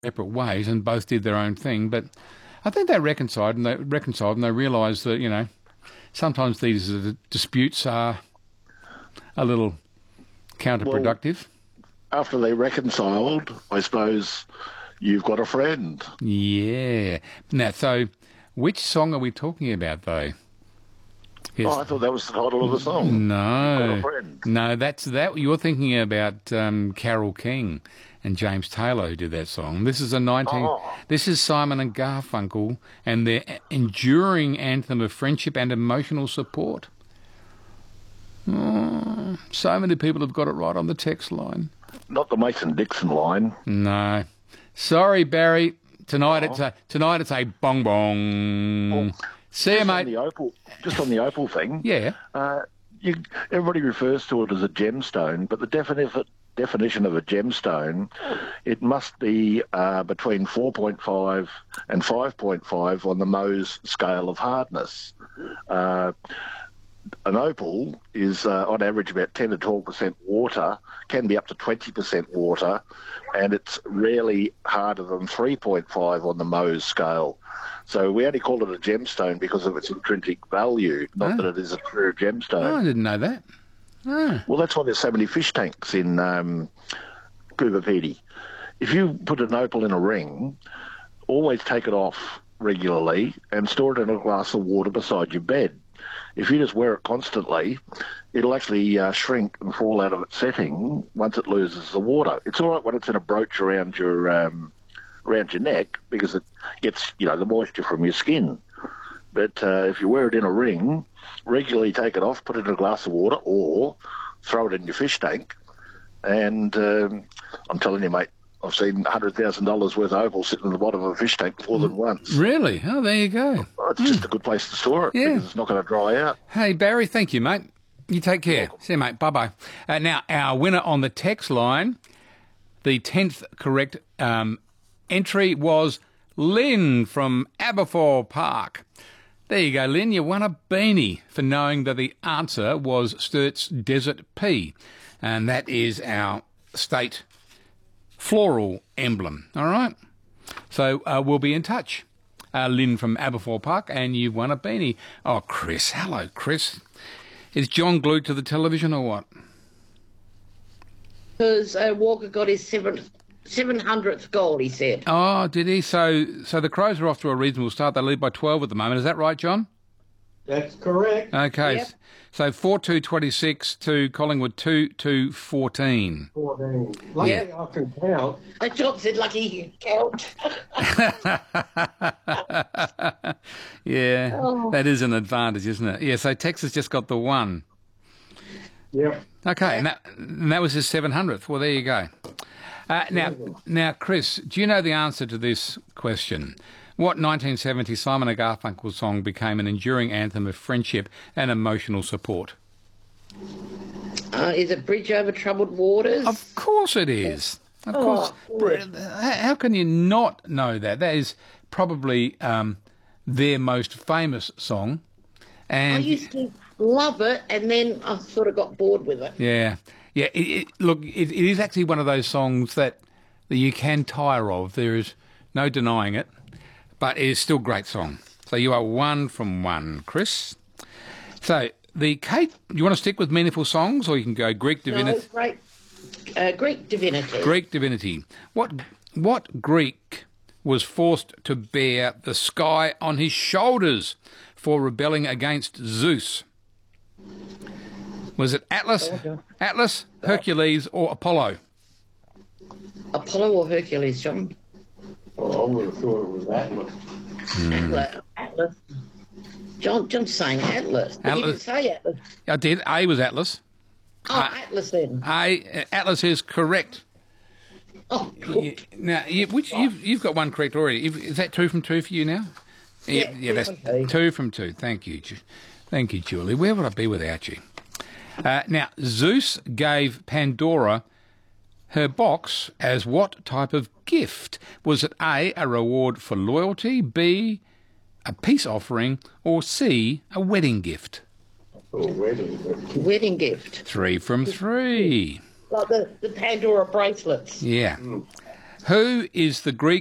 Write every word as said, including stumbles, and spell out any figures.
separate ways and both did their own thing. But I think they reconciled and they reconciled and they realised that, you know, sometimes these uh, disputes are a little counterproductive. Well, after they reconciled, I suppose you've got a friend. Yeah. Now, so which song are we talking about, though? Yes. Oh, I thought that was the title of the song. No. Got a friend. No, that's that. You're thinking about um, Carole King and James Taylor who did that song. This is a nineteen. Oh. This is Simon and Garfunkel and their enduring anthem of friendship and emotional support. Oh, so many people have got it right on the text line. Not the Mason-Dixon line. No. Sorry, Barry. Tonight oh. it's a tonight it's a bong bong. Oh. See you, mate. On the opal, just on the opal thing. Yeah. Uh, you, everybody refers to it as a gemstone, but the defini- definition of a gemstone, it must be uh, between four point five and five point five on the Mohs scale of hardness. Uh, an opal is uh, on average about ten to twelve percent water, can be up to twenty percent water, and it's rarely harder than three point five on the Mohs scale. So we only call it a gemstone because of its intrinsic value, not oh. that it is a true gemstone. Oh, I didn't know that. Oh. Well, that's why there's so many fish tanks in um, Coober Pedy. If you put an opal in a ring, always take it off regularly and store it in a glass of water beside your bed. If you just wear it constantly, it'll actually uh, shrink and fall out of its setting once it loses the water. It's all right when it's in a brooch around your um, around your neck because it gets, you know, the moisture from your skin. But uh, if you wear it in a ring, regularly take it off, put it in a glass of water, or throw it in your fish tank. And um, I'm telling you, mate, I've seen one hundred thousand dollars worth of opal sitting at the bottom of a fish tank more than once. Really? Oh, there you go. Well, it's mm. just a good place to store it yeah. because it's not going to dry out. Hey, Barry, thank you, mate. You take care. See you, mate. Bye-bye. Uh, now, our winner on the text line, the tenth correct um, entry was Lynn from Aberfoyle Park. There you go, Lynn. You won a beanie for knowing that the answer was Sturt's Desert Pea. And that is our state floral emblem. All right? So uh, we'll be in touch. Uh, Lynn from Aberfoyle Park, and you've won a beanie. Oh, Chris. Hello, Chris. Is John glued to the television or what? Because uh, Walker got his seventh, seven hundredth goal, he said. Oh, did he? So so the Crows are off to a reasonable start. They lead by twelve at the moment. Is that right, John? That's correct. Okay. Yep. So four two twenty-six to Collingwood two two fourteen. fourteen. Lucky Yeah. I can count. I John said lucky he can count. Yeah, Oh. that is an advantage, isn't it? Yeah, so Texas just got the one. Yep. Okay, and that, and that was his seven hundredth. Well, there you go. Uh, now, now, Chris, do you know the answer to this question? What nineteen seventy Simon and Garfunkel song became an enduring anthem of friendship and emotional support? Uh, is it Bridge Over Troubled Waters? Of course it is. Of Oh, course. good. How can you not know that? That is probably um, their most famous song. And I used to love it, and then I sort of got bored with it. yeah, yeah. It, it, look, it, it is actually one of those songs that, that you can tire of. There is no denying it, but it is still a great song. So you are one from one, Chris. So the Kate, you want to stick with meaningful songs, or you can go Greek divinity? No, great. Uh, Greek divinity. Greek divinity. What what Greek was forced to bear the sky on his shoulders for rebelling against Zeus? Was it Atlas, Okay. Atlas, Hercules, or Apollo? Apollo or Hercules, John? Well, I would have thought it was Atlas. Atlas. Atlas. John, John's saying Atlas. But you Atlas. didn't say Atlas. I did. A was Atlas. Oh, Atlas then. A Atlas is correct. Oh, You- now, you, which you've you've got one correct already. Is is that two from two for you now? Yeah, yeah, that's okay. two from two. Thank you, Ju- thank you, Julie. Where would I be without you? Uh, now, Zeus gave Pandora her box as what type of gift? Was it A, a reward for loyalty, B, a peace offering, or C, a wedding gift? Oh, wedding. wedding gift. Three from three. Like the, the Pandora bracelets. Yeah. Who is the Greek